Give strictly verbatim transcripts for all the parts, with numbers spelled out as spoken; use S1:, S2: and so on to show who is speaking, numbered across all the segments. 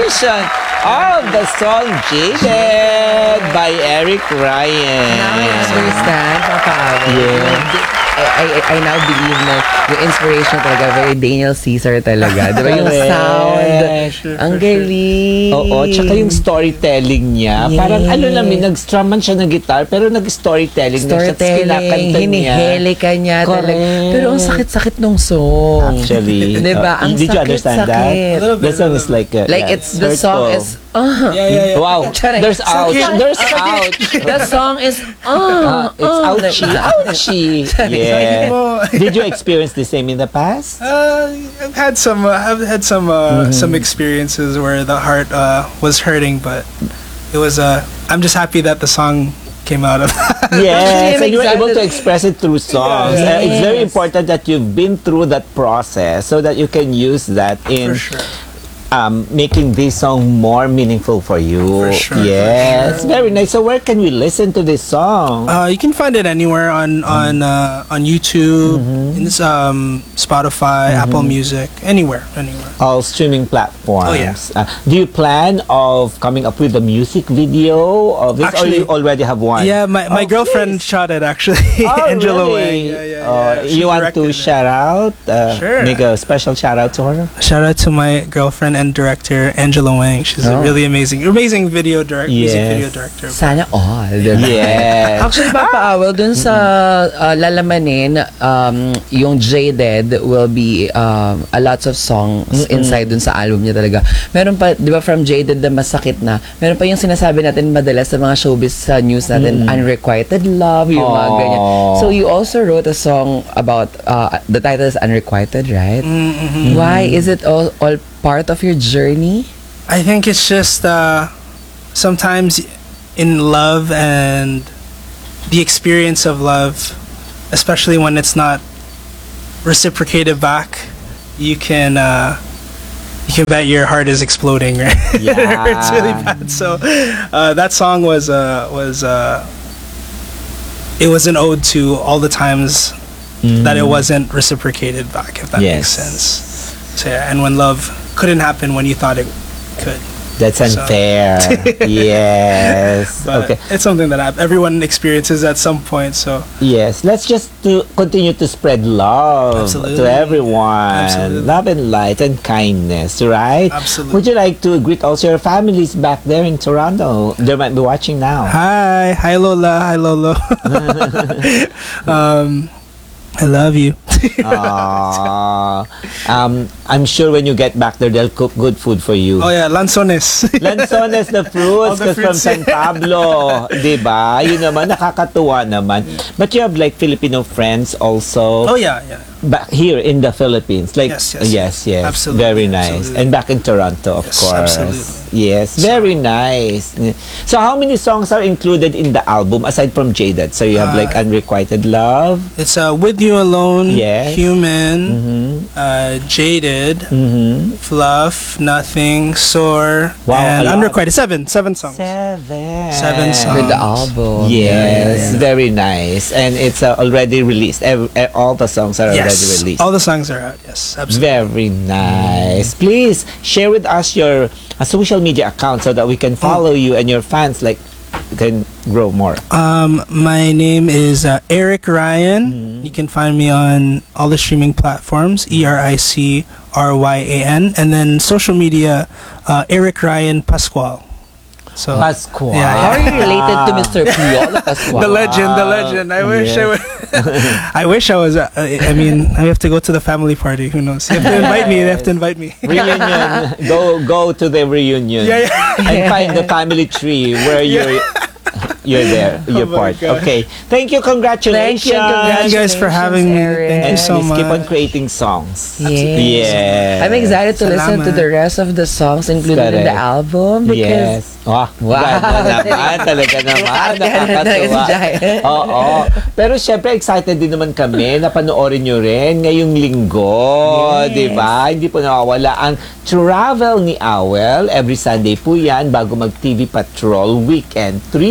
S1: version of the song Jaded by Eric Ryan.
S2: Now I understand, Papa Aaron.
S1: Yeah.
S2: I, I, I now believe na yung inspiration talaga, very Daniel Caesar talaga. Diba yung sound?
S1: Sure,
S2: ang galing.
S1: Oo, tsaka yung storytelling niya.
S2: Yes.
S1: Parang ano namin, nag-strum man siya ng guitar, pero nag-storytelling na siya.
S2: Storytelling, hinihele ka niya talaga. Pero ang sakit-sakit nung song.
S1: Actually.
S2: Diba?
S1: uh,
S2: Ang
S1: did you understand
S2: sakit-sakit.
S1: that? The song is like, uh,
S2: Like
S1: yeah,
S2: it's, the song is, uh,
S3: Yeah, yeah, yeah.
S1: wow,
S2: Charing.
S1: there's ouch.
S2: Sakit.
S1: There's ouch.
S2: the song is,
S1: Uh,
S2: uh,
S1: it's
S2: uh,
S1: ouchy, ouchy. Yeah. Did you experience the same in the past?
S3: Uh, I've had some. Uh, I've had some. Uh, Some experiences where the heart uh, was hurting, but it was. Uh, I'm just happy that the song came out of.
S1: Yes,
S2: Actually,
S1: and you were
S2: I'm
S1: able to
S2: excited.
S1: express it through songs.
S2: Yes.
S1: Uh, it's very important that you've been through that process so that you can use that in
S3: For sure.
S1: um, making this song more meaningful for you.
S3: For sure, for
S1: Yes, very nice. So where can we listen to this song?
S3: Uh, you can find it anywhere on on uh, on YouTube, in this, um, Spotify, Apple Music, anywhere, anywhere.
S1: All streaming platforms.
S3: Oh, yeah.
S1: Uh, do you plan of coming up with a music video of this,
S3: Actually,
S1: or you already have one?
S3: Yeah, my, my
S1: Oh,
S3: girlfriend
S1: please.
S3: shot it actually.
S1: Oh,
S3: Angela
S1: really?
S3: Wang. Yeah, yeah,
S1: Uh,
S3: yeah. She
S1: you want
S3: directed
S1: to
S3: it.
S1: shout out? Uh,
S3: Sure.
S1: Make a special shout out to her?
S3: Shout out to my girlfriend and director Angela Wang. She's
S1: Oh.
S3: a really amazing, amazing video direct, music
S1: Yes.
S3: video director.
S2: sana all. Diba?
S1: Yes.
S2: Actually, Papa Awel, dun sa uh, lalamanin, um, yung Jaded will be um, a lots of songs inside dun sa album niya talaga. Meron pa, di ba, from Jaded na masakit na, meron pa yung sinasabi natin madalas sa mga showbiz sa news natin, unrequited love, yung mga
S1: Aww.
S2: ganyan. So you also wrote a song about, uh, the title is Unrequited, right?
S3: Mm-hmm.
S2: Why? Is it all, all part of your journey?
S3: I think it's just uh, sometimes in love and the experience of love, especially when it's not reciprocated back, you can uh, you can bet your heart is exploding. Right?
S1: Yeah.
S3: It's really bad. So uh, that song was uh, was uh, it was an ode to all the times that it wasn't reciprocated back. If that makes
S1: Yes.
S3: sense. So yeah, and when love couldn't happen when you thought it could.
S1: That's
S3: So-
S1: unfair. Yes.
S3: But
S1: Okay.
S3: it's something that I've, everyone experiences at some point. So
S1: Yes. Let's just to continue to spread love
S3: Absolutely.
S1: to everyone.
S3: Absolutely.
S1: Love and light and kindness, right?
S3: Absolutely.
S1: Would you like to greet also your families back there in Toronto? They might be watching now.
S3: hi, hi Lola, hi Lolo. um, I love you.
S1: Aww. um, I'm sure when you get back there, they'll cook good food for you.
S3: Oh yeah, lanzones.
S1: Lanzones the
S3: All
S1: fruits,
S3: the
S1: because from
S3: fruits,
S1: San Pablo, diba? Yun naman, nakakatuwa naman. But you have like Filipino friends also
S3: Oh yeah, yeah.
S1: back here in the Philippines. Like,
S3: Yes,
S1: yes,
S3: yes,
S1: yes.
S3: Absolutely,
S1: Very nice.
S3: absolutely.
S1: And back in Toronto, of
S3: Yes,
S1: course.
S3: absolutely.
S1: Yes, very nice. So how many songs are included in the album aside from Jaded? So you have like
S3: Uh,
S1: Unrequited Love.
S3: It's uh, with you alone,
S1: Yes.
S3: human,
S1: Mm-hmm.
S3: uh, jaded,
S1: Mm-hmm.
S3: fluff, nothing, sore,
S1: Wow, a
S3: and
S1: lot.
S3: unrequited. Seven, seven songs.
S1: Seven.
S3: Seven songs.
S2: With the album.
S1: Yes,
S3: Yeah.
S1: very nice. And it's uh, already released. Ev- eh, all the songs are already
S3: Yes,
S1: released.
S3: all the songs are out. Yes, absolutely.
S1: Very nice. Please share with us your uh, social media account so that we can follow you and your fans like can grow more.
S3: Um, my name is uh, Eric Ryan. You can find me on all the streaming platforms, E R I C R Y A N, and then social media, uh, Eric Ryan Pascual. So
S1: Pascual.
S3: Yeah,
S2: How are you related to Mister Piola Pascual?
S3: the legend, the legend. I wish I
S1: yes.
S3: would. I wish I was. Uh, I mean, I have to go to the family party. Who knows? You have to invite me. They have to invite me.
S1: Reunion. go go to the reunion.
S3: Yeah, yeah.
S1: And find the family tree where you're you're there. You're
S3: Oh my
S1: part.
S3: God.
S1: Okay. Thank you. Congratulations.
S2: Thank you,
S3: Thank you guys for having me.
S2: Eric.
S3: Thank
S1: And
S3: you so
S1: please
S3: much.
S1: keep on creating songs.
S2: Yes.
S1: Yes.
S2: I'm excited to listen to
S3: Salamat.
S2: the rest of the songs included in the
S1: Correct.
S2: album because
S1: Yes. Wow.
S2: Wow.
S1: Ganda naman. Talaga naman. Nakakatuwa. Oo. Pero syempre, excited din naman kami na panoorin nyo rin ngayong linggo.
S2: Yes.
S1: Diba? Hindi po nawawala ang Travel ni Awel. Every Sunday po yan bago mag-T V Patrol Weekend. three thirty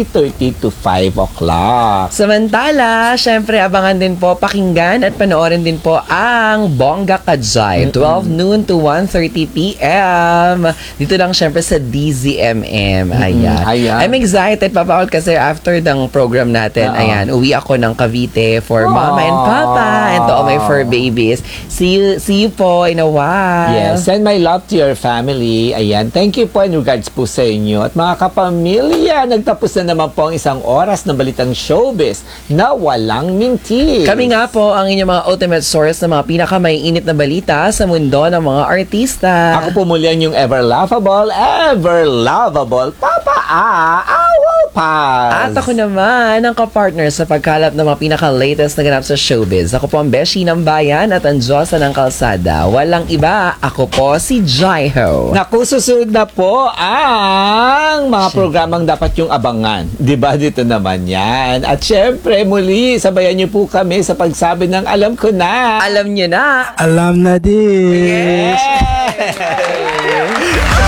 S1: thirty to five o'clock.
S2: Samantala, syempre abangan din po, pakinggan at panoorin din po ang Bongga Kajay, twelve noon to one thirty p.m. Dito lang syempre sa D Z M M. Ayan.
S1: Ayan.
S2: I'm excited, Papa Ol, kasi after ng program natin,
S1: Oo.
S2: ayan, uwi ako ng Cavite for Mama and
S1: Aww.
S2: Papa and to all my fur babies. See you, see you po in a while.
S1: Yes, send my love to your family. Ayan, thank you po in regards po sa inyo. At mga kapamilya, nagtapos na naman po ang isang oras ng Balitang Showbiz na walang mintis.
S2: Kami nga po ang inyong mga ultimate source ng mga pinakamaiinit na balita sa mundo ng mga artista.
S1: Ako po muli ang yung ever laughable, ever lovable, Papa A. Awal Paz.
S2: At ako naman ang kapartner sa pagkalap ng mga pinaka-latest na ganap sa showbiz. Ako po ang Beshi ng Bayan at ang Diyosa ng Kalsada. Walang iba, ako po si Jaiho.
S1: Naku, susunod na po ang mga programang dapat yung abangan. Diba dito naman yan? At syempre, muli, sabayan niyo po kami sa pagsabi ng alam ko na.
S2: Alam niyo na.
S3: Alam na this.
S1: Yeah!